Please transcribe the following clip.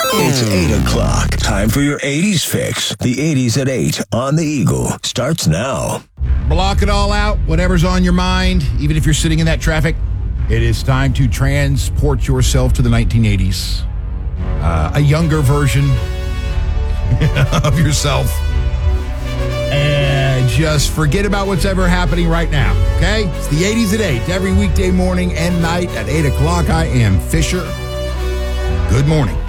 It's 8 o'clock. Time for your 80s fix. The 80s at 8 on The Eagle starts now. Block it all out, whatever's on your mind, even if you're sitting in that traffic. It is time to transport yourself to the 1980s. A younger version of yourself. And just forget about what's ever happening right now, okay? It's the 80s at 8, every weekday morning and night at 8 o'clock. I am Fisher. Good morning.